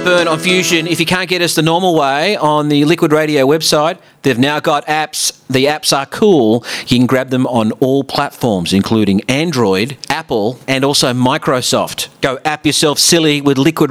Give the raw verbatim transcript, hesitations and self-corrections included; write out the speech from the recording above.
Burn on Fusion. If you can't get us the normal way on the Liquid Radio website, they've now got apps. The apps are cool. You can grab them on all platforms, including Android, Apple, and also Microsoft. Go app yourself silly with Liquid